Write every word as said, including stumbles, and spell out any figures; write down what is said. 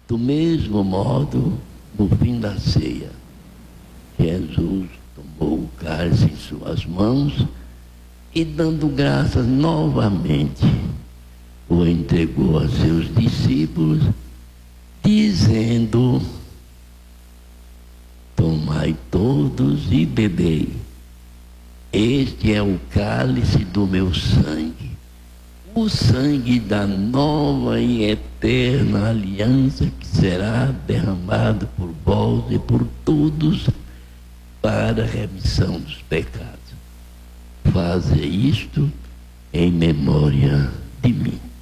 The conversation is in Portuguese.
Do mesmo modo, no fim da ceia, Jesus tomou o cálice em suas mãos e, dando graças novamente, o entregou a seus discípulos, dizendo: tomai todos e bebei. Este é o cálice do meu sangue, o sangue da nova e eterna aliança que será derramado por vós e por todos para a remissão dos pecados. Faze isto em memória de mim.